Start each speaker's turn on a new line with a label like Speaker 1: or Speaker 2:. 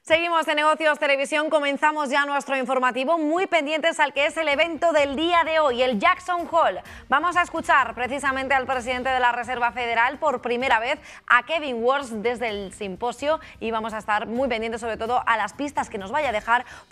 Speaker 1: Seguimos en Negocios Televisión, comenzamos ya nuestro informativo, muy pendientes al que es el evento del día de hoy, el Jackson Hole. Vamos a escuchar precisamente al presidente de la Reserva Federal por primera vez, a Kevin Warsh, desde el simposio, y vamos a estar muy pendientes sobre todo a las pistas que nos vaya a dejar